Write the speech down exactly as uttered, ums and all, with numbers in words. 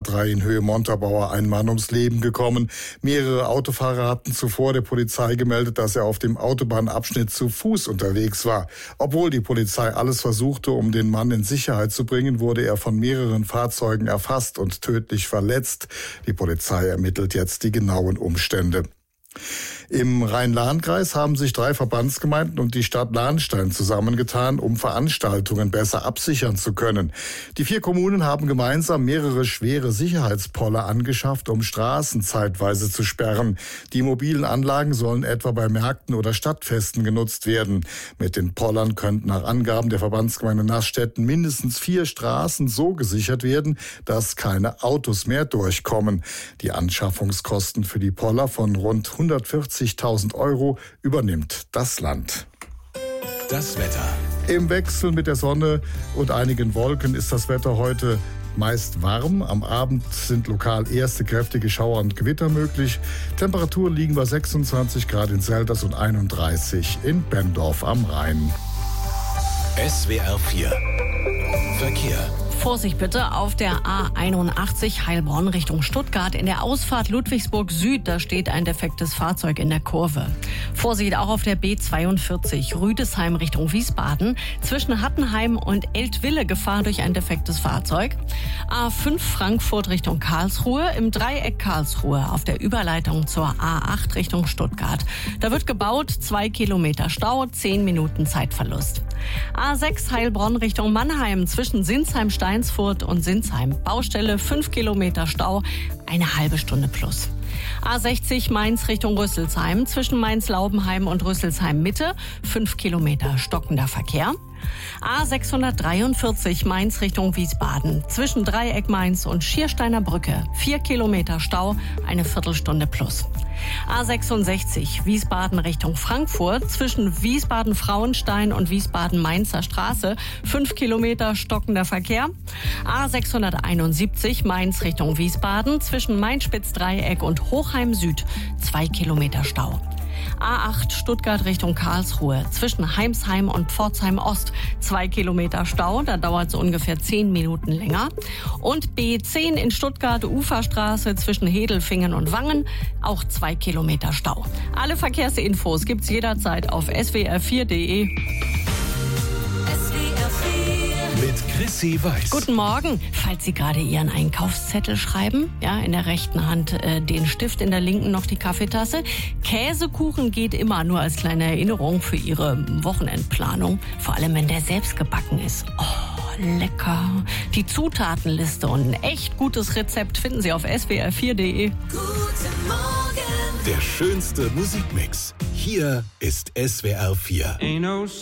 drei in Höhe Montabaur ein Mann ums Leben gekommen. Mehrere Autofahrer hatten zuvor der Polizei gemeldet, dass er auf dem Autobahnabschnitt zu Fuß unterwegs war. Obwohl die Polizei alles versuchte, um den Mann in Sicherheit zu bringen, wurde er von mehreren Fahrzeugen erfasst und tödlich verletzt. Die Polizei ermittelt jetzt die genauen Umstände. Im Rhein-Lahn-Kreis haben sich drei Verbandsgemeinden und die Stadt Lahnstein zusammengetan, um Veranstaltungen besser absichern zu können. Die vier Kommunen haben gemeinsam mehrere schwere Sicherheitspoller angeschafft, um Straßen zeitweise zu sperren. Die mobilen Anlagen sollen etwa bei Märkten oder Stadtfesten genutzt werden. Mit den Pollern könnten nach Angaben der Verbandsgemeinde Nassstetten mindestens vier Straßen so gesichert werden, dass keine Autos mehr durchkommen. Die Anschaffungskosten für die Poller von rund hundertvierzigtausend Euro übernimmt das Land. Das Wetter. Im Wechsel mit der Sonne und einigen Wolken ist das Wetter heute meist warm. Am Abend sind lokal erste kräftige Schauer und Gewitter möglich. Temperaturen liegen bei sechsundzwanzig Grad in Selters und einunddreißig in Benndorf am Rhein. S W R vier Verkehr. Vorsicht bitte auf der A einundachtzig Heilbronn Richtung Stuttgart. In der Ausfahrt Ludwigsburg Süd, da steht ein defektes Fahrzeug in der Kurve. Vorsicht auch auf der B zweiundvierzig Rüdesheim Richtung Wiesbaden. Zwischen Hattenheim und Eltville Gefahr durch ein defektes Fahrzeug. A fünf Frankfurt Richtung Karlsruhe. Im Dreieck Karlsruhe auf der Überleitung zur A acht Richtung Stuttgart. Da wird gebaut, zwei Kilometer Stau, zehn Minuten Zeitverlust. A sechs Heilbronn Richtung Mannheim zwischen Sinsheim Steinsfurt und Sinsheim. Baustelle, fünf Kilometer Stau, eine halbe Stunde plus. A sechzig Mainz Richtung Rüsselsheim zwischen Mainz-Laubenheim und Rüsselsheim Mitte, fünf Kilometer stockender Verkehr. A sechshundertdreiundvierzig Mainz Richtung Wiesbaden zwischen Dreieck Mainz und Schiersteiner Brücke, vier Kilometer Stau, eine Viertelstunde plus. A sechsundsechzig Wiesbaden Richtung Frankfurt zwischen Wiesbaden-Frauenstein und Wiesbaden-Mainzer Straße, fünf Kilometer stockender Verkehr. A sechshunderteinundsiebzig Mainz Richtung Wiesbaden zwischen Mainz-Spitz-Dreieck und Hochheim Süd, zwei Kilometer Stau. A acht Stuttgart Richtung Karlsruhe zwischen Heimsheim und Pforzheim Ost, zwei Kilometer Stau, da dauert es ungefähr zehn Minuten länger. Und B zehn in Stuttgart Uferstraße zwischen Hedelfingen und Wangen, auch zwei Kilometer Stau. Alle Verkehrsinfos gibt's jederzeit auf s w r vier punkt d e. Mit Chrissy Weiß. Guten Morgen. Falls Sie gerade Ihren Einkaufszettel schreiben, ja, in der rechten Hand äh, den Stift, in der linken noch die Kaffeetasse. Käsekuchen geht immer, nur als kleine Erinnerung für Ihre Wochenendplanung. Vor allem, wenn der selbst gebacken ist. Oh, lecker. Die Zutatenliste und ein echt gutes Rezept finden Sie auf s w r vier punkt d e. Guten Morgen. Der schönste Musikmix. Hier ist S W R vier.